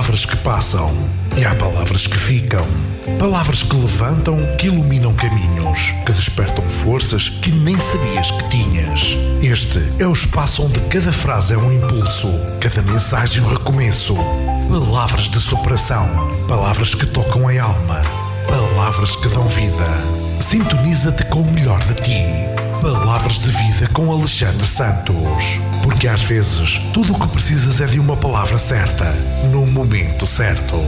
palavras que passam e há palavras que ficam. Palavras que levantam, que iluminam caminhos, que despertam forças que nem sabias que tinhas. Este é o espaço onde cada frase é um impulso, cada mensagem um recomeço. Palavras de superação, palavras que tocam a alma, palavras que dão vida. Sintoniza-te com o melhor de ti. Palavras de vida com Alexandre Santos. Porque às vezes tudo o que precisas é de uma palavra certa, no momento certo.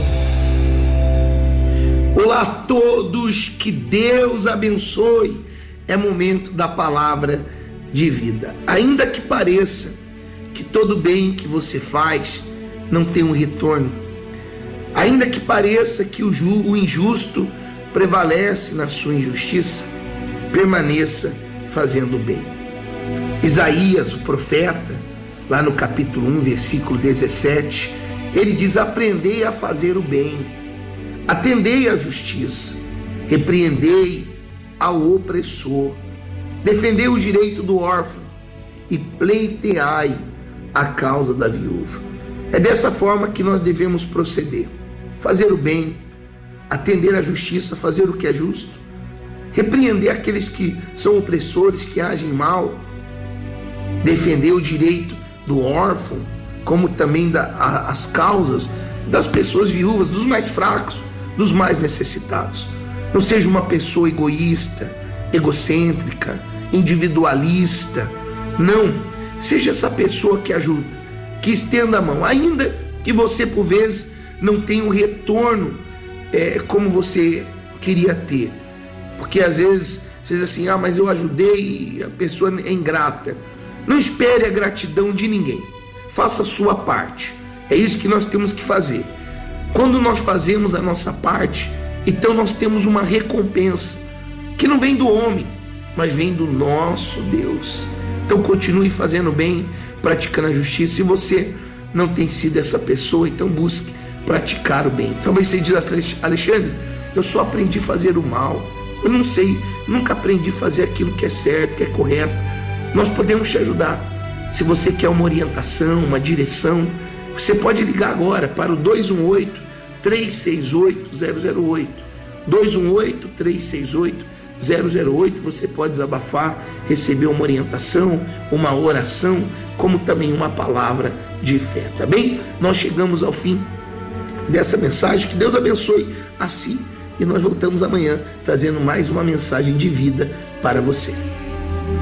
Olá a todos, que Deus abençoe. É momento da palavra de vida. Ainda que pareça que todo bem que você faz não tem um retorno, ainda que pareça que o injusto prevalece na sua injustiça, permaneça fazendo o bem. Isaías, o profeta, lá no capítulo 1, versículo 17, ele diz: aprendei a fazer o bem, atendei à justiça, repreendei ao opressor, defendei o direito do órfão e pleiteai a causa da viúva. É dessa forma que nós devemos proceder: fazer o bem, atender à justiça, fazer o que é justo, repreender aqueles que são opressores, que agem mal, defender o direito do órfão, como também as causas das pessoas viúvas, dos mais fracos, dos mais necessitados. Não seja uma pessoa egoísta, egocêntrica, individualista. Não, seja essa pessoa que ajuda, que estenda a mão, ainda que você por vezes não tenha um retorno como você queria ter. Porque às vezes você diz assim: mas eu ajudei e a pessoa é ingrata. Não espere a gratidão de ninguém. Faça a sua parte. É isso que nós temos que fazer. Quando nós fazemos a nossa parte, então nós temos uma recompensa que não vem do homem, mas vem do nosso Deus. Então continue fazendo bem, praticando a justiça. Se você não tem sido essa pessoa, então busque praticar o bem. Talvez você diga: Alexandre, eu só aprendi a fazer o mal. Eu não sei, nunca aprendi a fazer aquilo que é certo, que é correto. Nós podemos te ajudar. Se você quer uma orientação, uma direção, você pode ligar agora para o 218-368-008. 218-368-008. Você pode desabafar, receber uma orientação, uma oração, como também uma palavra de fé, tá bem? Nós chegamos ao fim dessa mensagem. Que Deus abençoe a si. E nós voltamos amanhã trazendo mais uma mensagem de vida para você.